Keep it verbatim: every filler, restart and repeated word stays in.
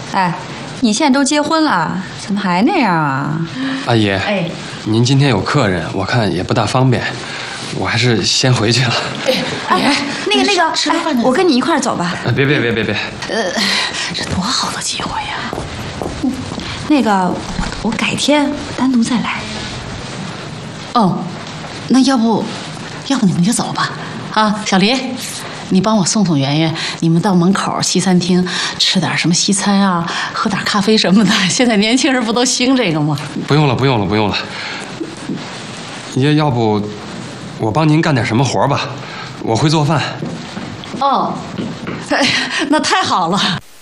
哎，你现在都结婚了，怎么还那样啊？ 阿姨， 哎， 您今天有客人，我看也不大方便，我还是先回去了。 哎，那个那个， 吃饭呢？ 我跟你一块儿走吧。 别别别别别， 呃，这多好的机会呀！ 那个，我我改天单独再来。 哦，那要不，要不你们就走吧。啊，小林，你帮我送送圆圆，你们到门口西餐厅吃点什么西餐啊，喝点咖啡什么的。现在年轻人不都兴这个吗？ 不用了不用了不用了。要要不，我帮您干点什么活吧，我会做饭。 哦，那太好了。